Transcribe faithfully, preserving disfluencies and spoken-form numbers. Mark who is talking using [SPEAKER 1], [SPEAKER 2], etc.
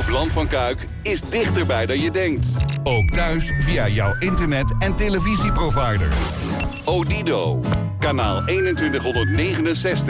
[SPEAKER 1] Land van Kuik is dichterbij dan je denkt. Ook thuis via jouw internet- en televisieprovider. Odido. Kanaal eenentwintighonderdnegenenzestig.